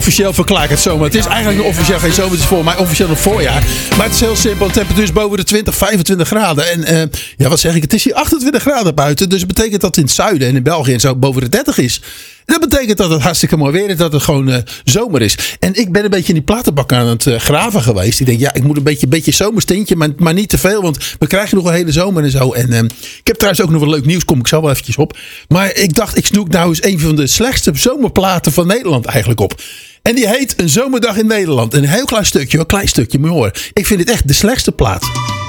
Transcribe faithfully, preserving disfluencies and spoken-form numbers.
officieel verklaar ik het zomer. Het is eigenlijk nog officieel geen zomer. Het is voor mij officieel nog voorjaar. Maar het is heel simpel. De temperatuur is boven de twintig, vijfentwintig graden. En uh, ja, wat zeg ik? Het is hier achtentwintig graden buiten. Dus het betekent dat in het zuiden en in België en zo boven de dertig is. En dat betekent dat het hartstikke mooi weer is. Dat het gewoon uh, zomer is. En ik ben een beetje in die platenbak aan het uh, graven geweest. Ik denk, ja, ik moet een beetje, beetje zomerstintje. Maar, maar niet te veel. Want we krijgen nog een hele zomer en zo. En uh, ik heb trouwens ook nog wat leuk nieuws. Kom ik zo wel eventjes op. Maar ik dacht, ik snoek nou eens een van de slechtste zomerplaten van Nederland eigenlijk op. En die heet Een Zomerdag in Nederland. Een heel klein stukje, een klein stukje, moet je horen. Ik vind dit echt de slechtste plaat.